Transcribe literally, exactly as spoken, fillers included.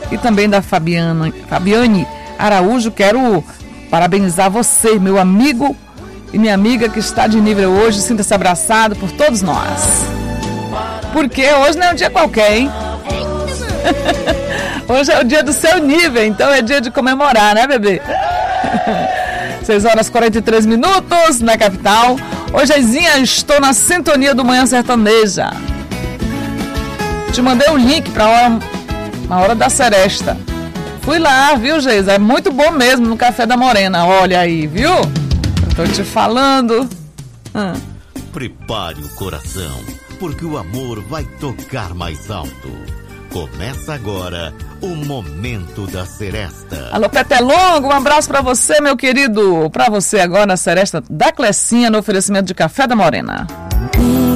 e também da Fabiana, Fabiane Araújo. Quero parabenizar você, meu amigo e minha amiga que está de nível hoje. Sinta-se abraçado por todos nós. Porque hoje não é um dia qualquer, hein? Hoje é o dia do seu nível, então é dia de comemorar, né, bebê? seis horas e quarenta e três minutos na capital. Hoje, Aizinha, estou na sintonia do Manhã Sertaneja. Te mandei um link para a hora, a hora da seresta. Fui lá, viu, Geisa? É muito bom mesmo no Café da Morena. Olha aí, viu? Eu tô te falando. Hum. Prepare o coração, porque o amor vai tocar mais alto. Começa agora o Momento da Seresta. Alô, Petelongo, um abraço pra você, meu querido. Pra você agora na Seresta da Clecinha, no oferecimento de Café da Morena.